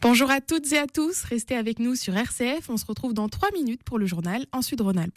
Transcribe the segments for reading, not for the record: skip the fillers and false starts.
Bonjour à toutes et à tous, restez avec nous sur RCF, on se retrouve dans 3 minutes pour le journal en Sud-Rhône-Alpes.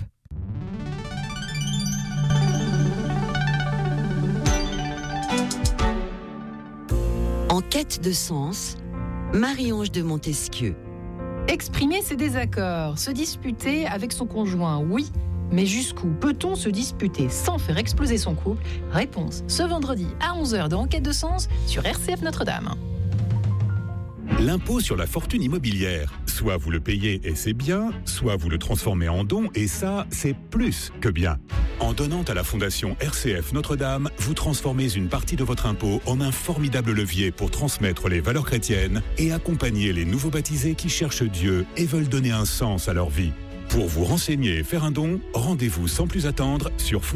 En quête de sens, Marie-Ange de Montesquieu. Exprimer ses désaccords, se disputer avec son conjoint, oui, mais jusqu'où peut-on se disputer sans faire exploser son couple? Réponse ce vendredi à 11h de Enquête de sens sur RCF Notre-Dame. L'impôt sur la fortune immobilière. Soit vous le payez et c'est bien, soit vous le transformez en don et ça, c'est plus que bien. En donnant à la Fondation RCF Notre-Dame, vous transformez une partie de votre impôt en un formidable levier pour transmettre les valeurs chrétiennes et accompagner les nouveaux baptisés qui cherchent Dieu et veulent donner un sens à leur vie. Pour vous renseigner et faire un don, rendez-vous sans plus attendre sur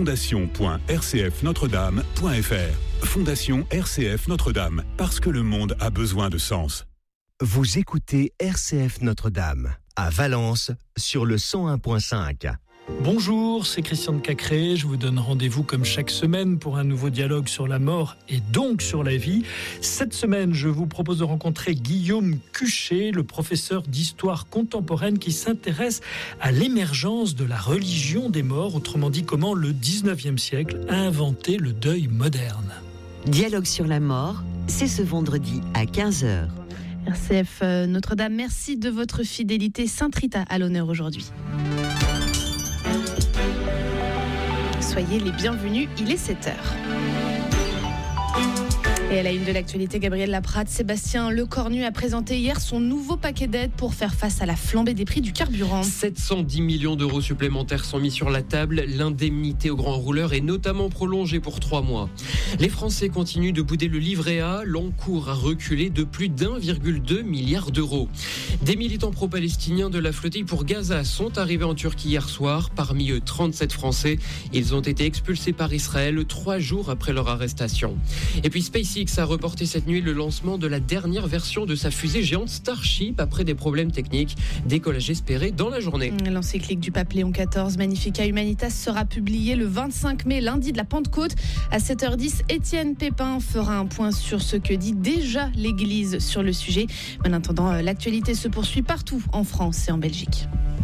fondation.rcfnotredame.fr. Fondation RCF Notre-Dame, parce que le monde a besoin de sens. Vous écoutez RCF Notre-Dame, à Valence, sur le 101.5. Bonjour, c'est Christian de Cacré. Je vous donne rendez-vous comme chaque semaine pour un nouveau dialogue sur la mort et donc sur la vie. Cette semaine, je vous propose de rencontrer Guillaume Cuchet, le professeur d'histoire contemporaine qui s'intéresse à l'émergence de la religion des morts, autrement dit comment le 19e siècle a inventé le deuil moderne. Dialogue sur la mort, c'est ce vendredi à 15h. RCF Notre-Dame, merci de votre fidélité. Sainte Rita à l'honneur aujourd'hui. Soyez les bienvenus, il est 7h. Et à la une de l'actualité, Gabriel Laprade, Sébastien Lecornu a présenté hier son nouveau paquet d'aides pour faire face à la flambée des prix du carburant. 710 millions d'euros supplémentaires sont mis sur la table. L'indemnité aux grands rouleurs est notamment prolongée pour 3 mois. Les Français continuent de bouder le livret A. L'encours a reculé de plus d'1,2 milliard d'euros. Des militants pro-palestiniens de la flottille pour Gaza sont arrivés en Turquie hier soir. Parmi eux, 37 Français. Ils ont été expulsés par Israël 3 jours après leur arrestation. Et puis SpaceX a reporté cette nuit le lancement de la dernière version de sa fusée géante Starship après des problèmes techniques. Décollage espéré dans la journée. L'encyclique du pape Léon XIV, Magnificat Humanitas, sera publiée le 25 mai, lundi de la Pentecôte. À 7h10, Étienne Pépin fera un point sur ce que dit déjà l'Église sur le sujet. En attendant, l'actualité se poursuit partout en France et en Belgique.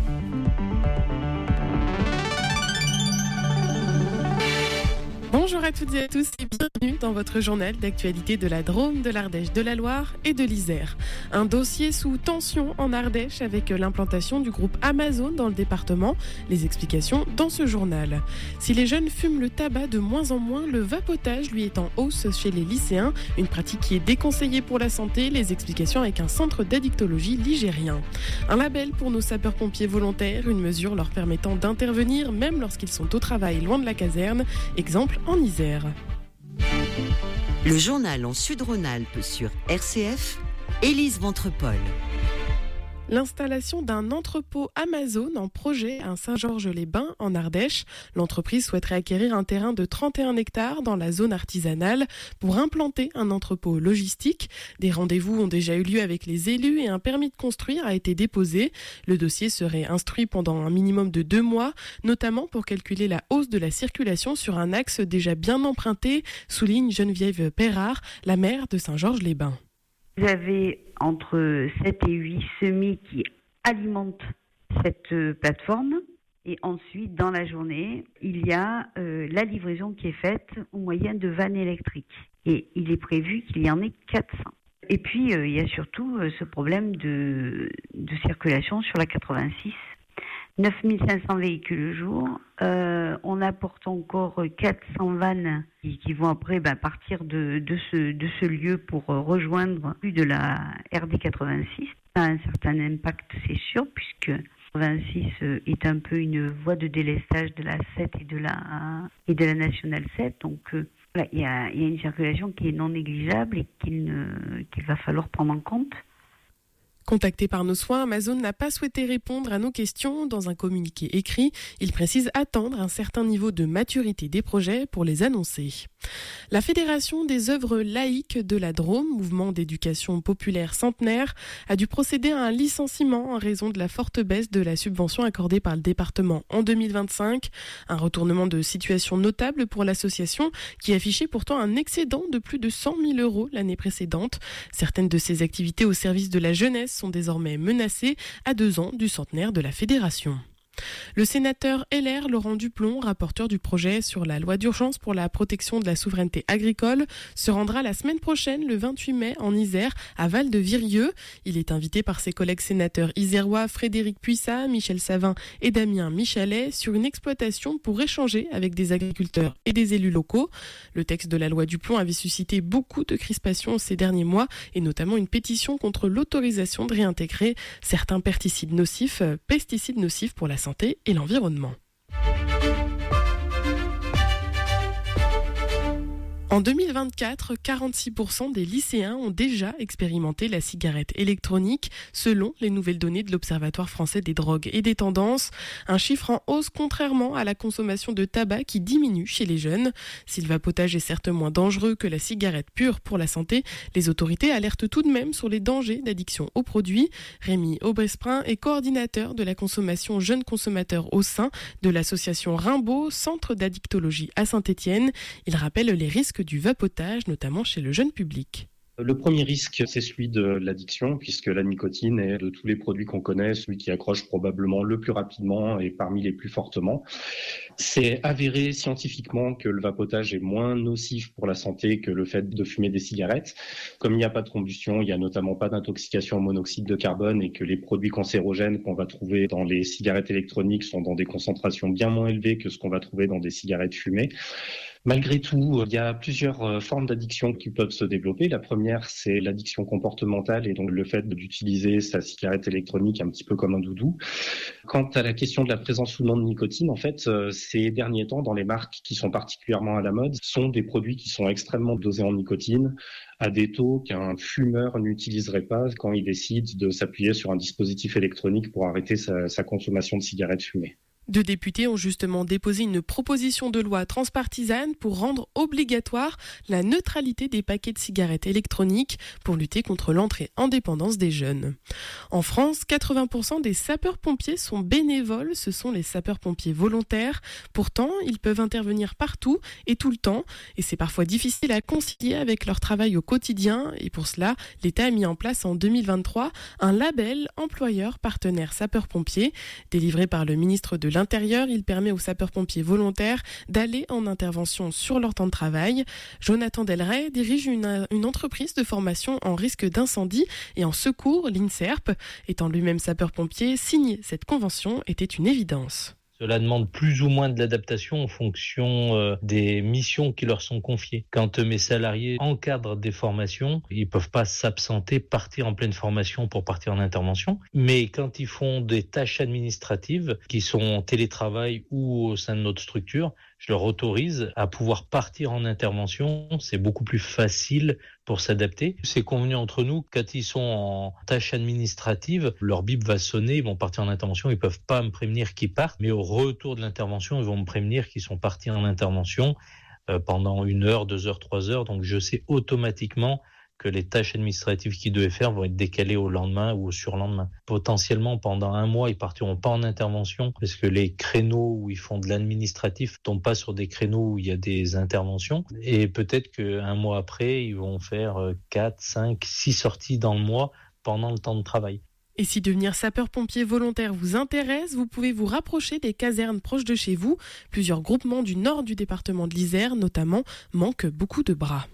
Bonjour à toutes et à tous et bienvenue dans votre journal d'actualité de la Drôme, de l'Ardèche, de la Loire et de l'Isère. Un dossier sous tension en Ardèche avec l'implantation du groupe Amazon dans le département. Les explications dans ce journal. Si les jeunes fument le tabac de moins en moins, le vapotage lui est en hausse chez les lycéens. Une pratique qui est déconseillée pour la santé. Les explications avec un centre d'addictologie ligérien. Un label pour nos sapeurs-pompiers volontaires, une mesure leur permettant d'intervenir même lorsqu'ils sont au travail loin de la caserne. Exemple en Isère. Le journal en Sud-Rhône-Alpes sur RCF, Élise Ventrepol. L'installation d'un entrepôt Amazon en projet à Saint-Georges-les-Bains en Ardèche. L'entreprise souhaiterait acquérir un terrain de 31 hectares dans la zone artisanale pour implanter un entrepôt logistique. Des rendez-vous ont déjà eu lieu avec les élus et un permis de construire a été déposé. Le dossier serait instruit pendant un minimum de 2 mois, notamment pour calculer la hausse de la circulation sur un axe déjà bien emprunté, souligne Geneviève Perrard, la maire de Saint-Georges-les-Bains. Vous avez entre 7 et 8 semis qui alimentent cette plateforme. Et ensuite, dans la journée, il y a la livraison qui est faite au moyen de vannes électriques. Et il est prévu qu'il y en ait 400. Et puis, il y a surtout ce problème de circulation sur la 86. 9500 véhicules le jour. On apporte encore 400 vannes qui vont après partir de ce lieu pour rejoindre plus de la RD 86. Ça a un certain impact, c'est sûr, puisque 86 est un peu une voie de délestage de la 7 et de la nationale 7. Donc voilà, il y a une circulation qui est non négligeable et qu'il va falloir prendre en compte. Contacté par nos soins, Amazon n'a pas souhaité répondre à nos questions. Dans un communiqué écrit, il précise attendre un certain niveau de maturité des projets pour les annoncer. La Fédération des œuvres laïques de la Drôme, mouvement d'éducation populaire centenaire, a dû procéder à un licenciement en raison de la forte baisse de la subvention accordée par le département en 2025. Un retournement de situation notable pour l'association qui affichait pourtant un excédent de plus de 100 000 € l'année précédente. Certaines de ses activités au service de la jeunesse sont désormais menacées à 2 ans du centenaire de la fédération. Le sénateur LR Laurent Duplon, rapporteur du projet sur la loi d'urgence pour la protection de la souveraineté agricole, se rendra la semaine prochaine, le 28 mai, en Isère, à Val-de-Virieu. Il est invité par ses collègues sénateurs isérois Frédéric Puissat, Michel Savin et Damien Michalet sur une exploitation pour échanger avec des agriculteurs et des élus locaux. Le texte de la loi Duplon avait suscité beaucoup de crispations ces derniers mois et notamment une pétition contre l'autorisation de réintégrer certains pesticides nocifs pour la santé et l'environnement. En 2024, 46% des lycéens ont déjà expérimenté la cigarette électronique, selon les nouvelles données de l'Observatoire français des drogues et des tendances. Un chiffre en hausse contrairement à la consommation de tabac qui diminue chez les jeunes. Si le vapotage est certes moins dangereux que la cigarette pure pour la santé, les autorités alertent tout de même sur les dangers d'addiction aux produits. Rémi Aubesprin est coordinateur de la consommation jeunes consommateurs au sein de l'association Rimbaud, centre d'addictologie à Saint-Étienne. Il rappelle les risques du vapotage, notamment chez le jeune public. Le premier risque, c'est celui de l'addiction, puisque la nicotine est de tous les produits qu'on connaît, celui qui accroche probablement le plus rapidement et parmi les plus fortement. C'est avéré scientifiquement que le vapotage est moins nocif pour la santé que le fait de fumer des cigarettes. Comme il n'y a pas de combustion, il n'y a notamment pas d'intoxication au monoxyde de carbone et que les produits cancérogènes qu'on va trouver dans les cigarettes électroniques sont dans des concentrations bien moins élevées que ce qu'on va trouver dans des cigarettes fumées. Malgré tout, il y a plusieurs formes d'addiction qui peuvent se développer. La première, c'est l'addiction comportementale et donc le fait d'utiliser sa cigarette électronique un petit peu comme un doudou. Quant à la question de la présence ou non de nicotine, en fait, ces derniers temps, dans les marques qui sont particulièrement à la mode, sont des produits qui sont extrêmement dosés en nicotine à des taux qu'un fumeur n'utiliserait pas quand il décide de s'appuyer sur un dispositif électronique pour arrêter sa consommation de cigarettes fumées. 2 députés ont justement déposé une proposition de loi transpartisane pour rendre obligatoire la neutralité des paquets de cigarettes électroniques pour lutter contre l'entrée en dépendance des jeunes. En France, 80% des sapeurs-pompiers sont bénévoles, ce sont les sapeurs-pompiers volontaires. Pourtant, ils peuvent intervenir partout et tout le temps et c'est parfois difficile à concilier avec leur travail au quotidien et pour cela, l'État a mis en place en 2023 un label employeur partenaire sapeurs-pompiers délivré par le ministre de l'Intérieur. Il permet aux sapeurs-pompiers volontaires d'aller en intervention sur leur temps de travail. Jonathan Delray dirige une entreprise de formation en risque d'incendie et en secours, l'INSERP. Étant lui-même sapeur-pompier, signer cette convention était une évidence. Cela demande plus ou moins de l'adaptation en fonction des missions qui leur sont confiées. Quand mes salariés encadrent des formations, ils peuvent pas s'absenter, partir en pleine formation pour partir en intervention. Mais quand ils font des tâches administratives qui sont en télétravail ou au sein de notre structure, je leur autorise à pouvoir partir en intervention. C'est beaucoup plus facile pour s'adapter. C'est convenu entre nous, quand ils sont en tâches administratives, leur bip va sonner, ils vont partir en intervention, ils peuvent pas me prévenir qu'ils partent, mais au retour de l'intervention, ils vont me prévenir qu'ils sont partis en intervention pendant 1 heure, 2 heures, 3 heures. Donc je sais automatiquement que les tâches administratives qu'ils devaient faire vont être décalées au lendemain ou au surlendemain. Potentiellement, pendant 1 mois, ils partiront pas en intervention parce que les créneaux où ils font de l'administratif tombent pas sur des créneaux où il y a des interventions. Et peut-être qu'1 mois après, ils vont faire 4, 5, 6 sorties dans le mois pendant le temps de travail. Et si devenir sapeur-pompier volontaire vous intéresse, vous pouvez vous rapprocher des casernes proches de chez vous. Plusieurs groupements du nord du département de l'Isère, notamment, manquent beaucoup de bras.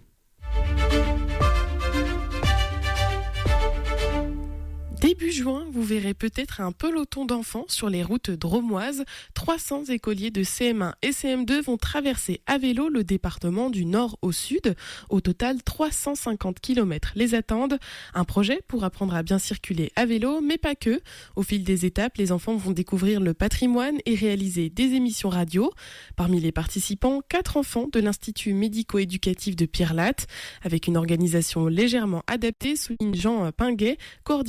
Début juin, vous verrez peut-être un peloton d'enfants sur les routes drômoises. 300 écoliers de CM1 et CM2 vont traverser à vélo le département du nord au sud. Au total, 350 km les attendent. Un projet pour apprendre à bien circuler à vélo, mais pas que. Au fil des étapes, les enfants vont découvrir le patrimoine et réaliser des émissions radio. Parmi les participants, 4 enfants de l'Institut médico-éducatif de Pierrelatte. Avec une organisation légèrement adaptée, souligne Jean Pinguet, coordinateur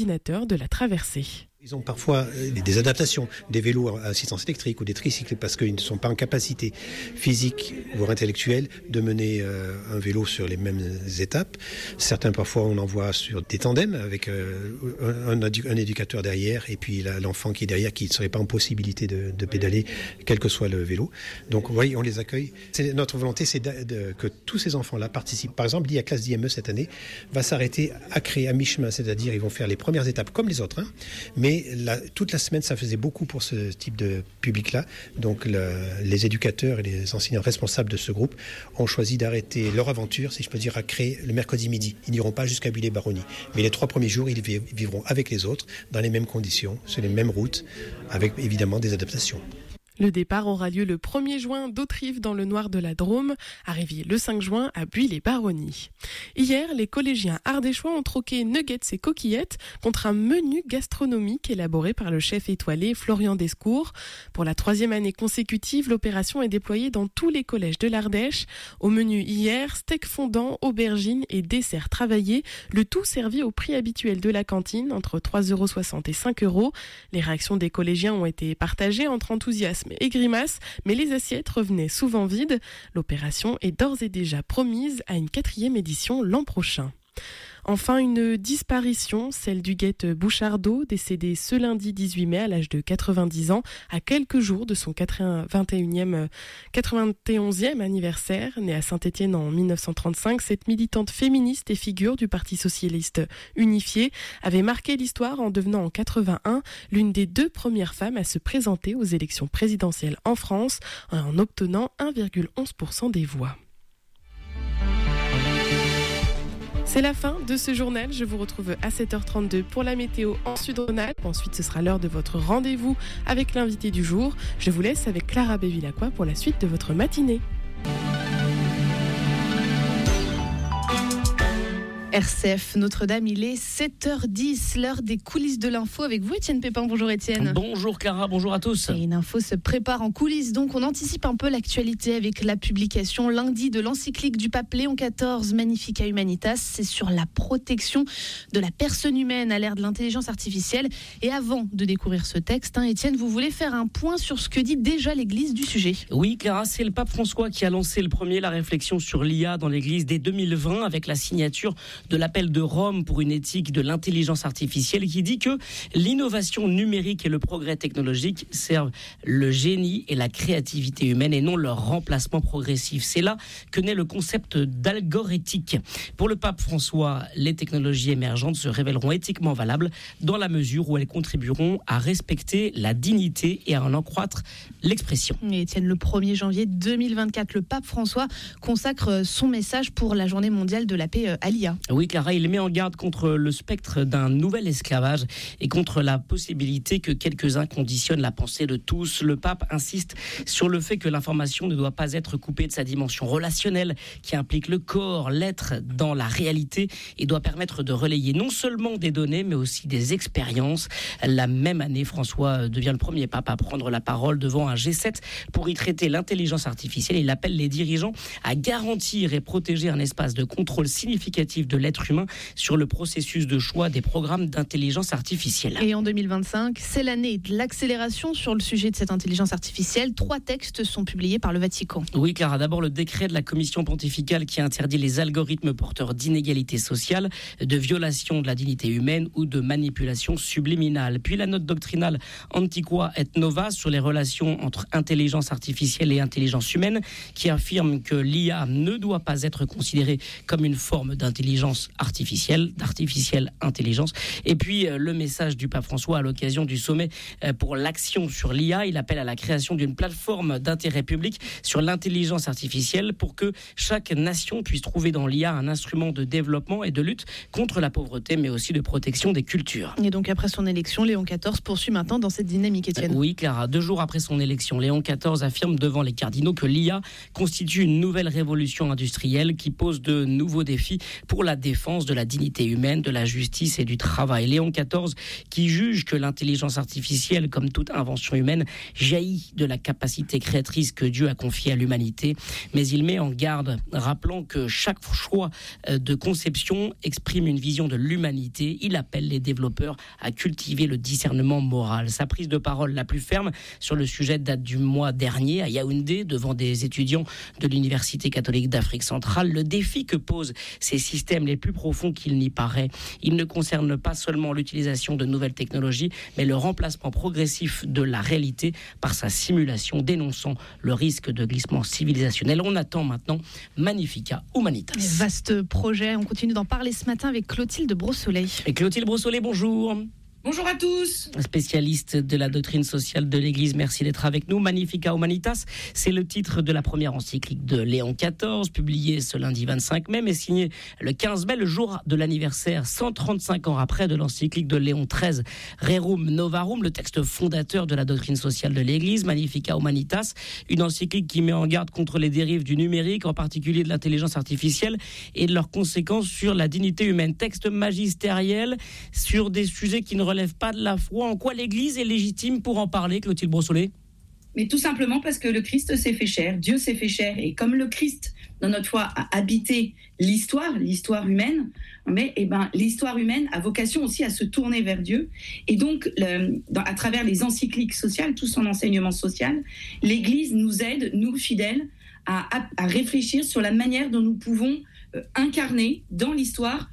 l'humeur de la traversée. Ils ont parfois des adaptations, des vélos à assistance électrique ou des tricycles parce qu'ils ne sont pas en capacité physique voire intellectuelle de mener un vélo sur les mêmes étapes. Certains parfois on en voit sur des tandems avec un éducateur derrière et puis l'enfant qui est derrière qui ne serait pas en possibilité de pédaler quel que soit le vélo. Donc vous voyez, on les accueille. Notre volonté c'est que tous ces enfants-là participent. Par exemple, l'IA classe d'IME cette année va s'arrêter à créer à mi-chemin, c'est-à-dire ils vont faire les premières étapes comme les autres, mais toute la semaine, ça faisait beaucoup pour ce type de public-là. Donc, les éducateurs et les enseignants responsables de ce groupe ont choisi d'arrêter leur aventure, si je peux dire, à créer le mercredi midi. Ils n'iront pas jusqu'à Buis-les-Baronnies. Mais les 3 premiers jours, ils vivront avec les autres, dans les mêmes conditions, sur les mêmes routes, avec évidemment des adaptations. Le départ aura lieu le 1er juin d'Autrive dans le Noir de la Drôme, arrivé le 5 juin à Buis-les-Baronnies. Hier, les collégiens ardéchois ont troqué nuggets et coquillettes contre un menu gastronomique élaboré par le chef étoilé Florian Descours. Pour la 3e année consécutive, l'opération est déployée dans tous les collèges de l'Ardèche. Au menu hier, steak fondant, aubergines et desserts travaillés, le tout servi au prix habituel de la cantine, entre 3,60 € et 5 €. Les réactions des collégiens ont été partagées entre enthousiasme et grimaces, mais les assiettes revenaient souvent vides. L'opération est d'ores et déjà promise à une 4e édition l'an prochain. Enfin, une disparition, celle du guette Bouchardot, décédé ce lundi 18 mai à l'âge de 90 ans, à quelques jours de son 91e anniversaire. Née à Saint-Étienne en 1935, cette militante féministe et figure du Parti socialiste unifié avait marqué l'histoire en devenant en 81 l'une des 2 premières femmes à se présenter aux élections présidentielles en France, en obtenant 1,11% des voix. C'est la fin de ce journal. Je vous retrouve à 7h32 pour la météo en Sud-Rhône-Alpes. Ensuite, ce sera l'heure de votre rendez-vous avec l'invité du jour. Je vous laisse avec Clara Bévilacqua pour la suite de votre matinée. RCF Notre-Dame, il est 7h10, l'heure des coulisses de l'info avec vous, Étienne Pépin. Bonjour Étienne. Bonjour Clara, bonjour à tous. Et une info se prépare en coulisses, donc on anticipe un peu l'actualité avec la publication lundi de l'encyclique du pape Léon XIV, Magnificat Humanitas. C'est sur la protection de la personne humaine à l'ère de l'intelligence artificielle. Et avant de découvrir ce texte, Étienne, vous voulez faire un point sur ce que dit déjà l'Église du sujet. Oui Clara, c'est le pape François qui a lancé le premier la réflexion sur l'IA dans l'Église dès 2020 avec la signature de l'appel de Rome pour une éthique de l'intelligence artificielle qui dit que l'innovation numérique et le progrès technologique servent le génie et la créativité humaine et non leur remplacement progressif. C'est là que naît le concept d'algorithmique. Pour le pape François, les technologies émergentes se révéleront éthiquement valables dans la mesure où elles contribueront à respecter la dignité et à en accroître l'expression. Et Étienne, le 1er janvier 2024, le pape François consacre son message pour la journée mondiale de la paix à l'IA. Oui, Clara, il met en garde contre le spectre d'un nouvel esclavage et contre la possibilité que quelques-uns conditionnent la pensée de tous. Le pape insiste sur le fait que l'information ne doit pas être coupée de sa dimension relationnelle qui implique le corps, l'être dans la réalité et doit permettre de relayer non seulement des données mais aussi des expériences. La même année, François devient le premier pape à prendre la parole devant un G7 pour y traiter l'intelligence artificielle. Il appelle les dirigeants à garantir et protéger un espace de contrôle significatif de l'être humain sur le processus de choix des programmes d'intelligence artificielle. Et en 2025, c'est l'année de l'accélération sur le sujet de cette intelligence artificielle. 3 textes sont publiés par le Vatican. Oui, Clara, d'abord le décret de la commission pontificale qui interdit les algorithmes porteurs d'inégalités sociales, de violation de la dignité humaine ou de manipulation subliminale. Puis la note doctrinale Antiqua et Nova sur les relations entre intelligence artificielle et intelligence humaine qui affirme que l'IA ne doit pas être considérée comme une forme d'intelligence d'artificielle intelligence. Et puis le message du pape François à l'occasion du sommet pour l'action sur l'IA. Il appelle à la création d'une plateforme d'intérêt public sur l'intelligence artificielle pour que chaque nation puisse trouver dans l'IA un instrument de développement et de lutte contre la pauvreté, mais aussi de protection des cultures. Et donc après son élection, Léon XIV poursuit maintenant dans cette dynamique, Étienne. Oui, Clara. 2 jours après son élection, Léon XIV affirme devant les cardinaux que l'IA constitue une nouvelle révolution industrielle qui pose de nouveaux défis pour la défense de la dignité humaine, de la justice et du travail. Léon XIV qui juge que l'intelligence artificielle, comme toute invention humaine, jaillit de la capacité créatrice que Dieu a confiée à l'humanité. Mais il met en garde, rappelant que chaque choix de conception exprime une vision de l'humanité. Il appelle les développeurs à cultiver le discernement moral. Sa prise de parole la plus ferme sur le sujet date du mois dernier à Yaoundé, devant des étudiants de l'Université catholique d'Afrique centrale. Le défi que posent ces systèmes les plus profonds qu'il n'y paraît, il ne concerne pas seulement l'utilisation de nouvelles technologies, mais le remplacement progressif de la réalité par sa simulation, dénonçant le risque de glissement civilisationnel. On attend maintenant Magnificat Humanitas. Vaste projet, on continue d'en parler ce matin avec Clotilde Brossolet. Et Clotilde Brossolet, bonjour. Bonjour à tous. Spécialiste de la doctrine sociale de l'Église, merci d'être avec nous. Magnificat Humanitas, c'est le titre de la première encyclique de Léon XIV, publiée ce lundi 25 mai, mais signée le 15 mai, le jour de l'anniversaire, 135 ans après, de l'encyclique de Léon XIII, Rerum Novarum, le texte fondateur de la doctrine sociale de l'Église, Magnificat Humanitas, une encyclique qui met en garde contre les dérives du numérique, en particulier de l'intelligence artificielle, et de leurs conséquences sur la dignité humaine. Texte magistériel sur des sujets qui ne relève pas de la foi. En quoi l'Église est légitime pour en parler, Clotilde Brossolet ? Mais tout simplement parce que le Christ s'est fait chair, Dieu s'est fait chair, et comme le Christ, dans notre foi, a habité l'histoire humaine, mais l'histoire humaine a vocation aussi à se tourner vers Dieu. Et donc, à travers les encycliques sociales, tout son enseignement social, l'Église nous aide, nous fidèles, à réfléchir sur la manière dont nous pouvons incarner dans l'histoire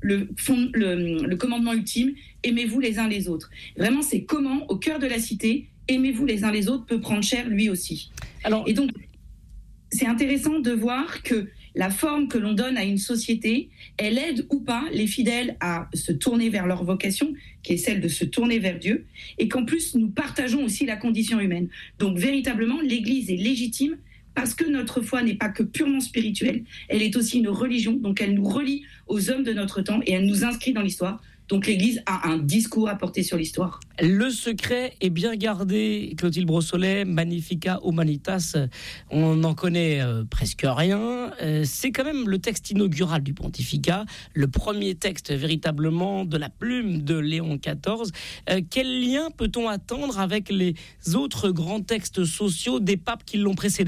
le commandement ultime, aimez-vous les uns les autres. Vraiment, c'est comment, au cœur de la cité, aimez-vous les uns les autres peut prendre chair lui aussi. Et donc, c'est intéressant de voir que la forme que l'on donne à une société, elle aide ou pas les fidèles à se tourner vers leur vocation, qui est celle de se tourner vers Dieu, et qu'en plus, nous partageons aussi la condition humaine. Donc, véritablement, l'Église est légitime parce que notre foi n'est pas que purement spirituelle, elle est aussi une religion, donc elle nous relie aux hommes de notre temps et elle nous inscrit dans l'histoire. Donc l'Église a un discours à porter sur l'histoire. Le secret est bien gardé, Clotilde Brossolet, Magnificat Humanitas, on n'en connaît presque rien. C'est quand même le texte inaugural du pontificat, le premier texte véritablement de la plume de Léon XIV. Quel lien peut-on attendre avec les autres grands textes sociaux des papes qui l'ont précédé ?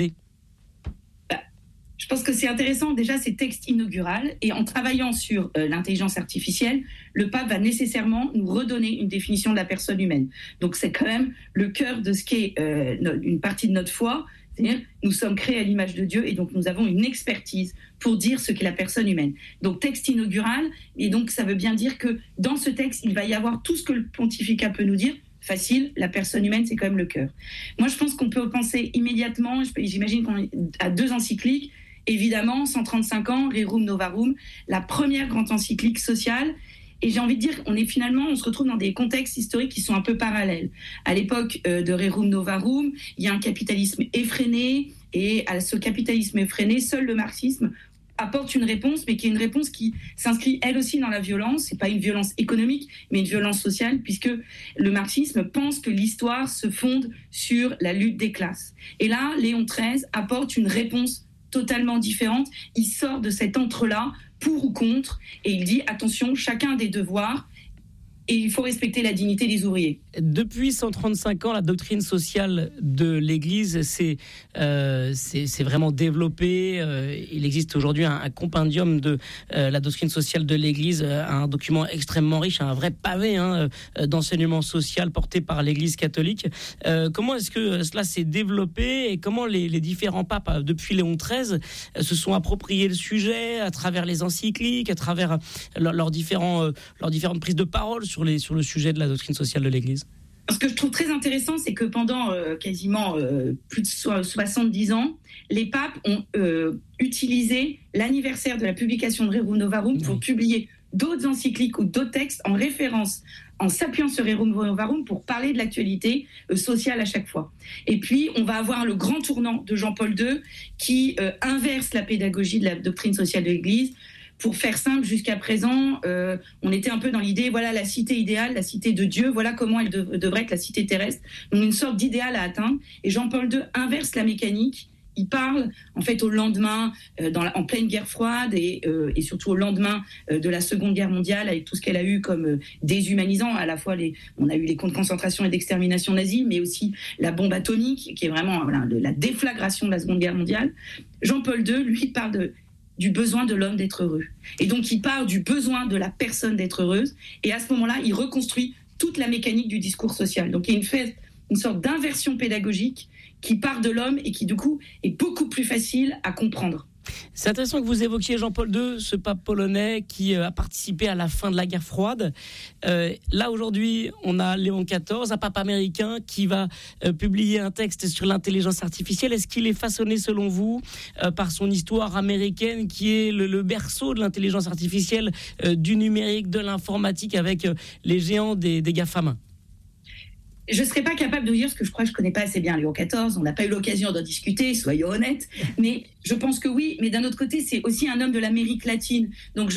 Je pense que c'est intéressant, déjà, ces textes inauguraux. Et en travaillant sur l'intelligence artificielle, le pape va nécessairement nous redonner une définition de la personne humaine. Donc, c'est quand même le cœur de ce qu'est une partie de notre foi. C'est-à-dire, nous sommes créés à l'image de Dieu et donc nous avons une expertise pour dire ce qu'est la personne humaine. Donc, texte inaugural. Et donc, ça veut bien dire que dans ce texte, il va y avoir tout ce que le pontificat peut nous dire. Facile, la personne humaine, c'est quand même le cœur. Moi, je pense qu'on peut penser immédiatement, j'imagine qu'on est à 2 encycliques. Évidemment, 135 ans, Rerum Novarum, la première grande encyclique sociale. Et j'ai envie de dire qu'on on se retrouve dans des contextes historiques qui sont un peu parallèles. À l'époque de Rerum Novarum, il y a un capitalisme effréné, et à ce capitalisme effréné, seul le marxisme apporte une réponse, mais qui est une réponse qui s'inscrit elle aussi dans la violence. C'est pas une violence économique, mais une violence sociale, puisque le marxisme pense que l'histoire se fonde sur la lutte des classes. Et là, Léon XIII apporte une réponse totalement différente. Il sort de cet entre-là, pour ou contre, et il dit attention, chacun a des devoirs et il faut respecter la dignité des ouvriers. Depuis 135 ans, la doctrine sociale de l'Église s'est vraiment développée. Il existe aujourd'hui un compendium de la doctrine sociale de l'Église, un document extrêmement riche, un vrai pavé d'enseignement social porté par l'Église catholique. Comment est-ce que cela s'est développé et comment les différents papes, depuis Léon XIII, se sont appropriés le sujet à travers les encycliques, à travers leurs différentes prises de parole sur le sujet de la doctrine sociale de l'Église? Ce que je trouve très intéressant, c'est que pendant quasiment plus de 70 ans, les papes ont utilisé l'anniversaire de la publication de Rerum Novarum pour publier d'autres encycliques ou d'autres textes en référence, en s'appuyant sur Rerum Novarum pour parler de l'actualité sociale à chaque fois. Et puis, on va avoir le grand tournant de Jean-Paul II qui inverse la pédagogie de la doctrine sociale de l'Église. Pour faire simple, jusqu'à présent, on était un peu dans l'idée, voilà la cité idéale, la cité de Dieu, voilà comment elle devrait être la cité terrestre. Donc une sorte d'idéal à atteindre. Et Jean-Paul II inverse la mécanique il parle en fait au lendemain, en pleine guerre froide et surtout au lendemain de la Seconde Guerre mondiale, avec tout ce qu'elle a eu comme déshumanisant. À la fois, on a eu les camps de concentration et d'extermination nazis, mais aussi la bombe atomique, qui est vraiment la déflagration de la Seconde Guerre mondiale. Jean-Paul II, lui, parle du besoin de l'homme d'être heureux. Et donc, il part du besoin de la personne d'être heureuse. Et à ce moment-là, il reconstruit toute la mécanique du discours social. Donc, il fait une sorte d'inversion pédagogique qui part de l'homme et qui, du coup, est beaucoup plus facile à comprendre. C'est intéressant que vous évoquiez Jean-Paul II, ce pape polonais qui a participé à la fin de la guerre froide. Là, aujourd'hui, on a Léon XIV, un pape américain qui va publier un texte sur l'intelligence artificielle. Est-ce qu'il est façonné, selon vous, par son histoire américaine, qui est le berceau de l'intelligence artificielle, du numérique, de l'informatique, avec les géants des GAFAM ? Je ne serais pas capable de vous dire, parce que je crois que je ne connais pas assez bien Léon XIV, on n'a pas eu l'occasion d'en discuter, soyons honnêtes, mais je pense que oui, mais d'un autre côté, c'est aussi un homme de l'Amérique latine, donc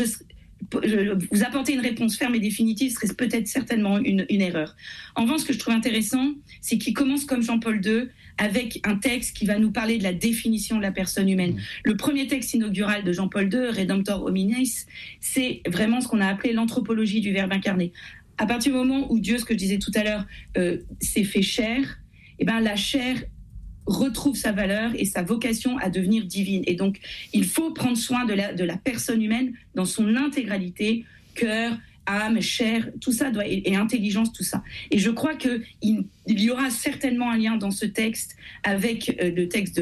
vous apporter une réponse ferme et définitive serait peut-être certainement une erreur. En revanche, ce que je trouve intéressant, c'est qu'il commence comme Jean-Paul II, avec un texte qui va nous parler de la définition de la personne humaine. Le premier texte inaugural de Jean-Paul II, Redemptor Hominis, c'est vraiment ce qu'on a appelé l'anthropologie du Verbe incarné. À partir du moment où Dieu, ce que je disais tout à l'heure, s'est fait chair, eh ben, la chair retrouve sa valeur et sa vocation à devenir divine. Et donc, il faut prendre soin de la personne humaine dans son intégralité, cœur, âme, chair, tout ça et intelligence, tout ça. Et je crois qu'il y aura certainement un lien dans ce texte avec le texte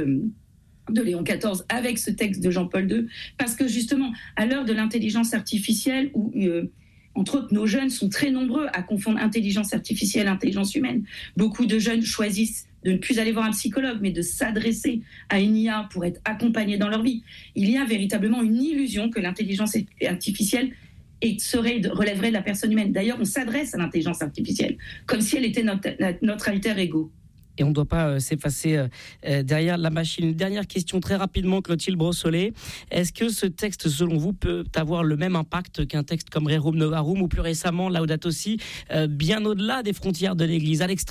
de Léon XIV, avec ce texte de Jean-Paul II, parce que justement, à l'heure de l'intelligence artificielle, où entre autres, nos jeunes sont très nombreux à confondre intelligence artificielle et intelligence humaine. Beaucoup de jeunes choisissent de ne plus aller voir un psychologue, mais de s'adresser à une IA pour être accompagnés dans leur vie. Il y a véritablement une illusion que l'intelligence artificielle relèverait de la personne humaine. D'ailleurs, on s'adresse à l'intelligence artificielle, comme si elle était notre alter ego. Et on ne doit pas s'effacer derrière la machine. Une dernière question très rapidement, Clotilde Brossolet. Est-ce que ce texte, selon vous, peut avoir le même impact qu'un texte comme Rerum Novarum ou plus récemment Laudato Si, bien au-delà des frontières de l'Église, à l'extra ?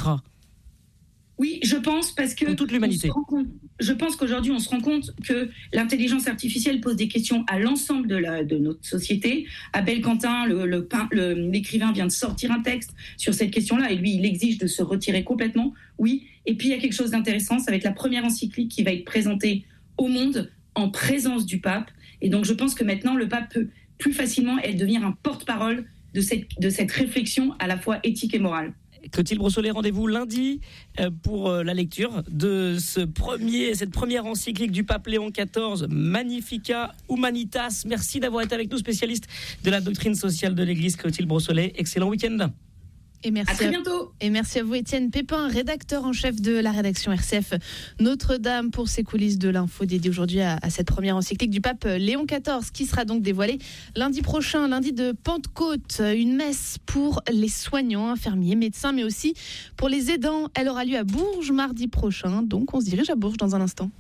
Oui, je pense, parce que pour toute l'humanité. Je pense qu'aujourd'hui, on se rend compte que l'intelligence artificielle pose des questions à l'ensemble de notre société. Abel Quentin, l'écrivain, vient de sortir un texte sur cette question-là, et lui, il exige de se retirer complètement. Oui, et puis il y a quelque chose d'intéressant, ça va être la première encyclique qui va être présentée au monde en présence du pape. Et donc, je pense que maintenant, le pape peut plus facilement devenir un porte-parole de cette réflexion à la fois éthique et morale. Clotilde Brossolet, rendez-vous lundi pour la lecture de cette première encyclique du pape Léon XIV, Magnificat Humanitas. Merci d'avoir été avec nous, spécialiste de la doctrine sociale de l'Église. Clotilde Brossolet, excellent week-end. Et merci à très bientôt. Et merci à vous, Étienne Pépin, rédacteur en chef de la rédaction RCF Notre-Dame, pour ces coulisses de l'info dédiées aujourd'hui à cette première encyclique du pape Léon XIV, qui sera donc dévoilée lundi prochain, lundi de Pentecôte. Une messe pour les soignants, infirmiers, médecins, mais aussi pour les aidants. Elle aura lieu à Bourges mardi prochain, donc on se dirige à Bourges dans un instant.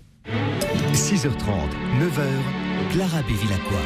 6h30, 9h, Clara Bévilacqua.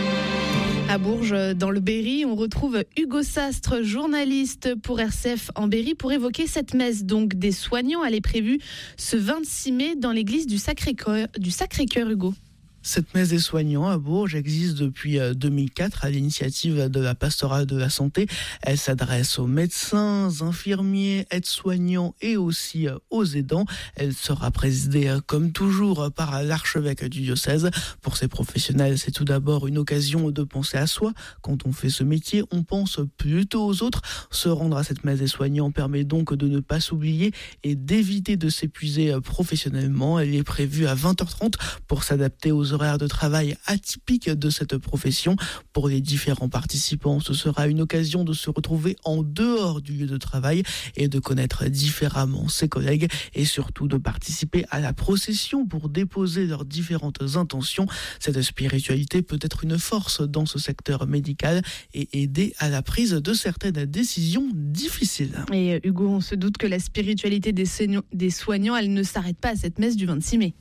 À Bourges, dans le Berry, on retrouve Hugo Sastre, journaliste pour RCF en Berry, pour évoquer cette messe donc des soignants. Elle est prévue ce 26 mai dans l'église du Sacré-Cœur, Hugo. Cette messe des soignants à Bourges existe depuis 2004 à l'initiative de la pastorale de la santé. Elle s'adresse aux médecins, infirmiers, aides-soignants et aussi aux aidants. Elle sera présidée comme toujours par l'archevêque du diocèse. Pour ces professionnels, c'est tout d'abord une occasion de penser à soi. Quand on fait ce métier, on pense plutôt aux autres. Se rendre à cette messe des soignants permet donc de ne pas s'oublier et d'éviter de s'épuiser professionnellement. Elle est prévue à 20h30 pour s'adapter aux horaires de travail atypiques de cette profession. Pour les différents participants, ce sera une occasion de se retrouver en dehors du lieu de travail et de connaître différemment ses collègues et surtout de participer à la procession pour déposer leurs différentes intentions. Cette spiritualité peut être une force dans ce secteur médical et aider à la prise de certaines décisions difficiles. Et Hugo, on se doute que la spiritualité des soignants, elle ne s'arrête pas à cette messe du 26 mai.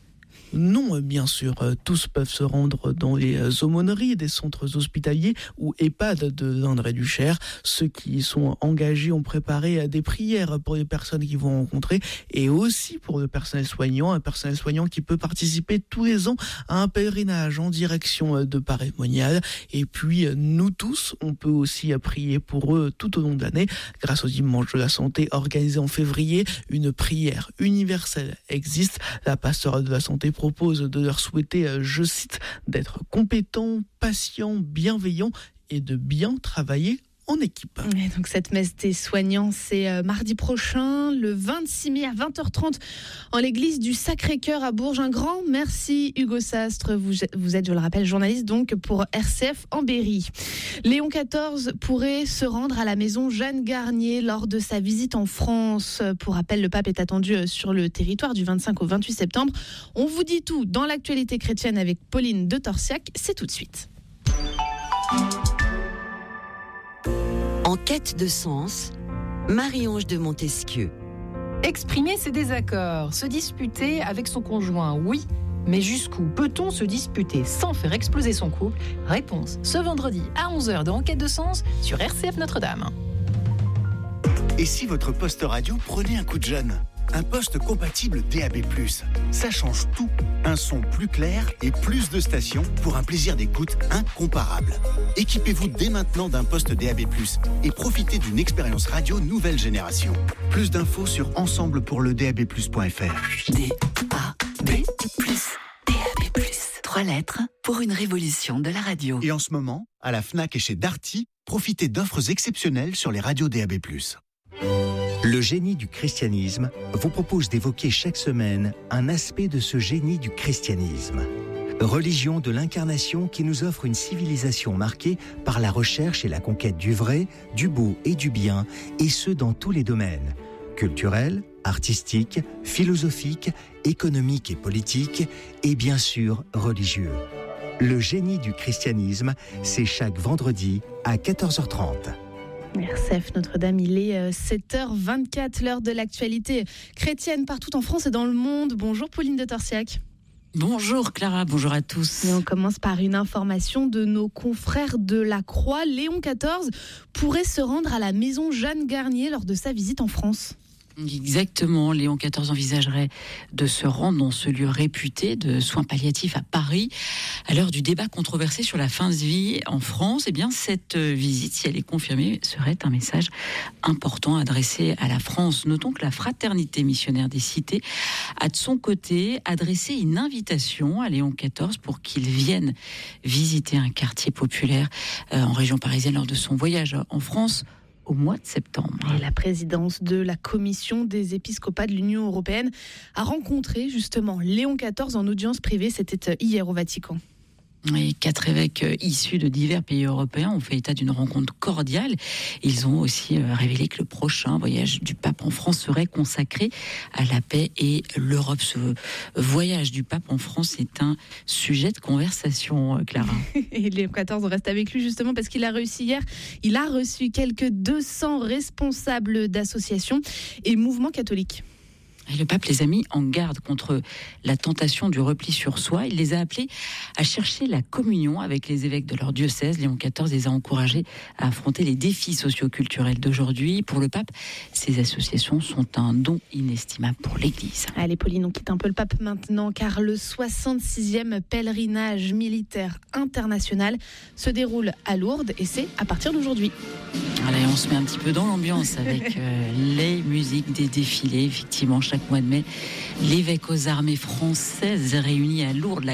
Non, bien sûr, tous peuvent se rendre dans les aumôneries des centres hospitaliers ou EHPAD de l'Indre-et-du-Cher. Ceux qui sont engagés ont préparé des prières pour les personnes qu'ils vont rencontrer et aussi pour le personnel soignant, un personnel soignant qui peut participer tous les ans à un pèlerinage en direction de Paray-Monial. Et puis, nous tous, on peut aussi prier pour eux tout au long de l'année. Grâce au Dimanche de la Santé organisé en février, une prière universelle existe. La pastorale de la santé propose de leur souhaiter, je cite, d'être compétents, patients, bienveillants et de bien travailler en équipe. Et donc cette messe des soignants, c'est mardi prochain, le 26 mai à 20h30 en l'église du Sacré-Cœur à Bourges. Un grand merci Hugo Sastre, vous êtes, je le rappelle, journaliste donc pour RCF en Berry. Léon XIV pourrait se rendre à la maison Jeanne Garnier lors de sa visite en France. Pour rappel, le pape est attendu sur le territoire du 25 au 28 septembre. On vous dit tout dans l'actualité chrétienne avec Pauline de Torsiac, c'est tout de suite. En quête de sens, Marie-Ange de Montesquieu. Exprimer ses désaccords, se disputer avec son conjoint, oui. Mais jusqu'où peut-on se disputer sans faire exploser son couple ? Réponse ce vendredi à 11h dans Enquête de sens sur RCF Notre-Dame. Et si votre poste radio prenait un coup de jeune ? Un poste compatible DAB+. Ça change tout. Un son plus clair et plus de stations pour un plaisir d'écoute incomparable. Équipez-vous dès maintenant d'un poste DAB+, et profitez d'une expérience radio nouvelle génération. Plus d'infos sur ensemblepourledab+.fr. DAB+. 3 lettres pour une révolution de la radio. Et en ce moment, à la Fnac et chez Darty, profitez d'offres exceptionnelles sur les radios DAB+. Le génie du christianisme vous propose d'évoquer chaque semaine un aspect de ce génie du christianisme. Religion de l'incarnation qui nous offre une civilisation marquée par la recherche et la conquête du vrai, du beau et du bien, et ce dans tous les domaines, culturels, artistiques, philosophiques, économiques et politiques, et bien sûr religieux. Le génie du christianisme, c'est chaque vendredi à 14h30. RCF Notre-Dame, il est 7h24, l'heure de l'actualité chrétienne partout en France et dans le monde. Bonjour Pauline de Torsiac. Bonjour Clara, bonjour à tous. Et on commence par une information de nos confrères de la Croix. Léon XIV pourrait se rendre à la maison Jeanne Garnier lors de sa visite en France. Exactement, Léon XIV envisagerait de se rendre dans ce lieu réputé de soins palliatifs à Paris. À l'heure du débat controversé sur la fin de vie en France, eh bien cette visite, si elle est confirmée, serait un message important adressé à la France. Notons que la Fraternité missionnaire des cités a de son côté adressé une invitation à Léon XIV pour qu'il vienne visiter un quartier populaire en région parisienne lors de son voyage en France au mois de septembre. Et la présidence de la Commission des épiscopats de l'Union européenne a rencontré justement Léon XIV en audience privée. C'était hier au Vatican. Et 4 évêques issus de divers pays européens ont fait état d'une rencontre cordiale. Ils ont aussi révélé que le prochain voyage du pape en France serait consacré à la paix et l'Europe. Ce voyage du pape en France est un sujet de conversation, Clara. Et Léon XIV reste avec lui justement parce qu'il a réussi hier. Il a reçu quelques 200 responsables d'associations et mouvements catholiques. Et le pape les a mis en garde contre la tentation du repli sur soi. Il les a appelés à chercher la communion avec les évêques de leur diocèse. Léon XIV les a encouragés à affronter les défis socio-culturels d'aujourd'hui. Pour le pape, ces associations sont un don inestimable pour l'Église. Allez Pauline, on quitte un peu le pape maintenant car le 66e pèlerinage militaire international se déroule à Lourdes et c'est à partir d'aujourd'hui. Allez, on se met un petit peu dans l'ambiance avec les musiques des défilés. Effectivement, chaque mois de mai, l'évêque aux armées françaises réunis à Lourdes,